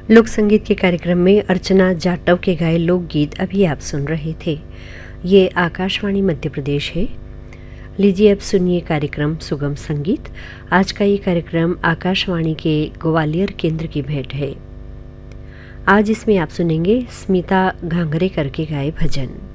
लोक संगीत के कार्यक्रम में अर्चना जाटव के गाए लोकगीत अभी आप सुन रहे थे। ये आकाशवाणी मध्य प्रदेश है। लीजिए अब सुनिए कार्यक्रम सुगम संगीत। आज का ये कार्यक्रम आकाशवाणी के ग्वालियर केंद्र की भेंट है। आज इसमें आप सुनेंगे स्मिता घांघरेकर के गाए भजन।